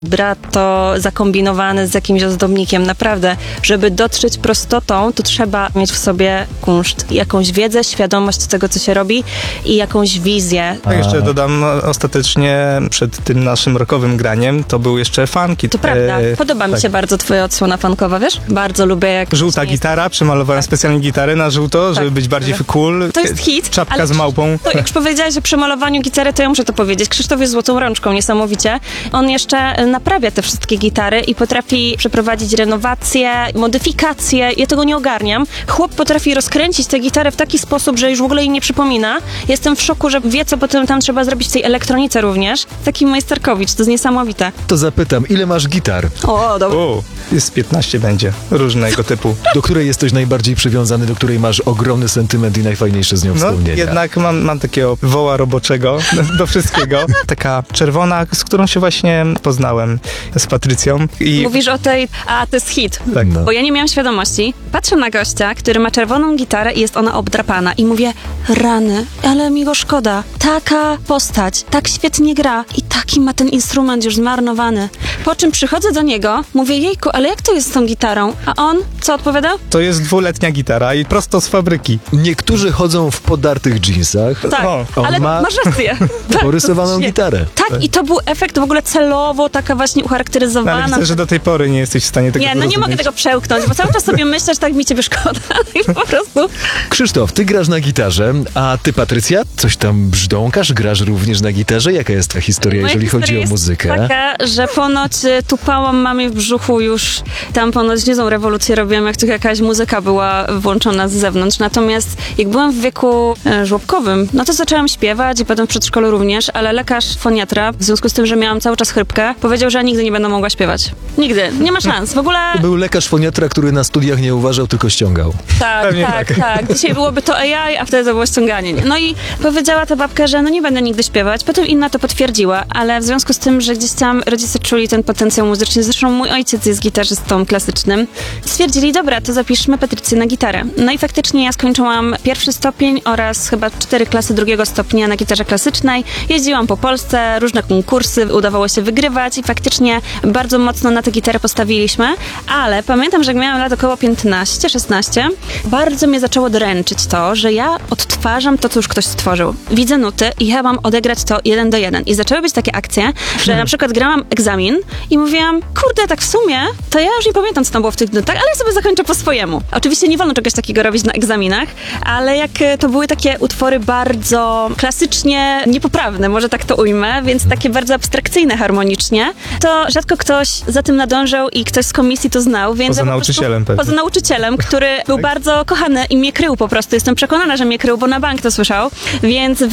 Brato zakombinowany z jakimś ozdobnikiem. Naprawdę, żeby dotrzeć prostotą, to trzeba mieć w sobie kunszt, jakąś wiedzę, świadomość tego, co się robi i jakąś wizję. A jeszcze dodam, ostatecznie przed tym naszym rockowym graniem to był jeszcze funky. To prawda. Podoba mi się bardzo twoja odsłona funkowa, wiesz? Bardzo lubię, jak... Żółta gitara, przemalowałem specjalnie gitarę na żółto, żeby być bardziej cool. To jest hit. Czapka z małpą. To, jak już powiedziałeś o przemalowaniu gitary, to ja muszę to powiedzieć. Krzysztof jest złotą rączką, niesamowicie. On jeszcze naprawia te wszystkie gitary i potrafi przeprowadzić renowacje, modyfikacje. Ja tego nie ogarniam. Chłop potrafi rozkręcić tę gitarę w taki sposób, że już w ogóle jej nie przypomina. Jestem w szoku, że wie, co potem tam trzeba zrobić w tej elektronice również. Taki majsterkowicz, to jest niesamowite. To zapytam, ile masz gitar? O, dobra. Jest 15 będzie, różnego typu. Do której jesteś najbardziej przywiązany, do której masz ogromny sentyment i najfajniejsze z nią wspomnienia? Jednak mam takiego woła roboczego do wszystkiego. Taka czerwona, z którą się właśnie poznałem z Patrycją. I Mówisz o tej... A, to jest hit. tak, No. Bo ja nie miałam świadomości. Patrzę na gościa, który ma czerwoną gitarę i jest ona obdrapana i mówię, rany, ale mi go szkoda. Taka postać, tak świetnie gra i taki ma ten instrument już zmarnowany. Po czym przychodzę do niego, mówię, jejku, ale jak to jest z tą gitarą? A on, co odpowiada? to jest 2-letnia gitara i prosto z fabryki. Niektórzy chodzą w podartych dżinsach, Tak, on ale ma masz rację. Tak, porysowaną to gitarę. Tak, i to był efekt w ogóle celowo, taka właśnie No, ucharakteryzowana. ale widzę, że do tej pory nie jesteś w stanie tego Nie, no nie mogę zrozumieć. tego przełknąć, bo cały czas sobie myślę, że tak mi ciebie szkoda. I po prostu... Krzysztof, ty grasz na gitarze, a ty, Patrycja, coś tam brzdąkasz, grasz również na gitarze? Jaka jest ta historia, Moja jeżeli chodzi historia o jest muzykę? taka, że ponoć tupałam mamie w brzuchu już, tam ponoć niezłą rewolucję robiłam, jak tu jakaś muzyka była włączona z zewnątrz. Natomiast jak byłam w wieku żłobkowym, no to zaczęłam śpiewać i potem w przedszkolu również, ale lekarz foniatra, w związku z tym, że miałam cały czas chrypkę, powiedział, że ja nigdy nie będę mogła śpiewać. Nigdy. Nie ma szans. W ogóle... Był lekarz foniatra, który na studiach nie uważał, tylko ściągał. Pewnie Tak. Dzisiaj byłoby to AI, a wtedy to było ściąganie. No i powiedziała ta babka, że no nie będę nigdy śpiewać. Potem inna to potwierdziła, ale w związku z tym, że gdzieś tam rodzice czuli ten potencjał muzyczny, zresztą mój ojciec jest gitarzystą klasycznym, stwierdzili, dobra, to zapiszmy Patrycję na gitarę. No i faktycznie ja skończyłam pierwszy stopień oraz chyba 4 klasy drugiego stopnia na gitarze klasycznej. Jeździłam po Polsce, różne konkursy, udawało się wygrywać i faktycznie bardzo mocno na tę gitarę postawiliśmy, ale pamiętam, że jak miałam lat około 15-16, bardzo mnie zaczęło dręczyć to, że ja odtwarzam to, co już ktoś stworzył. Widzę nuty i ja mam odegrać to 1 do 1. I zaczęły być takie akcje, że na przykład grałam egzamin i mówiłam, kurde, tak w sumie, to ja już nie pamiętam, co tam było w tych nutach, ale ja sobie zakończę po swojemu. Oczywiście nie wolno czegoś takiego robić na egzaminach, ale jak to były takie utwory bardzo klasycznie niepoprawne, może tak to ujmę, więc takie bardzo abstrakcyjne harmonicznie, to rzadko ktoś za tym nadążał i ktoś z komisji to znał, więc Poza ja po prostu- nauczycielem pewnie. Poza nauczycielem, który był bardzo kochany i mnie krył po prostu. Jestem przekonana, że mnie krył, bo na bank to słyszał, więc